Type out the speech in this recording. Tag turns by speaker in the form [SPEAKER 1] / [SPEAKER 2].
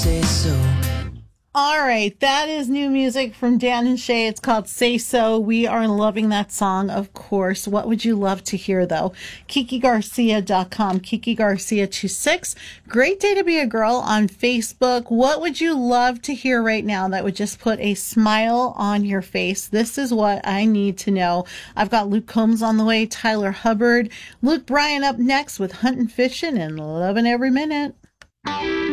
[SPEAKER 1] say so.
[SPEAKER 2] All right, that is new music from Dan and Shay. It's called Say So. We are loving that song, of course. What would you love to hear, though? KikiGarcia.com, KikiGarcia26. Great day to be a girl on Facebook. What would you love to hear right now that would just put a smile on your face? This is what I need to know. I've got Luke Combs on the way, Tyler Hubbard, Luke Bryan up next with Huntin' Fishin' and Lovin' Every Minute.